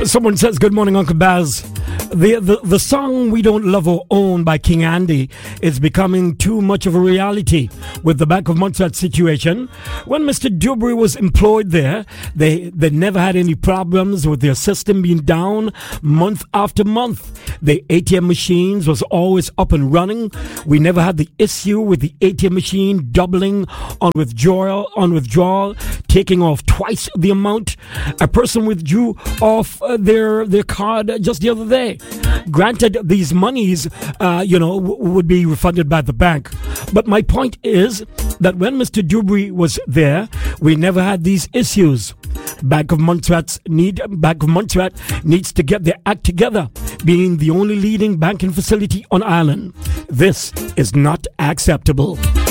Someone says, good morning, Uncle Baz. The song We Don't Love or Own by King Andy is becoming too much of a reality with the Bank of Montserrat situation. When Mr. Dewberry was employed there, they never had any problems with their system being down month after month. The ATM machines was always up and running. We never had the issue with the ATM machine doubling on withdrawal, taking off twice the amount. A person withdrew off their card just the other day. Granted, these monies, would be refunded by the bank. But my point is that when Mr. Dewberry was there, we never had these issues. Bank of Montserrat needs to get their act together, being the only leading banking facility on island. This is not acceptable.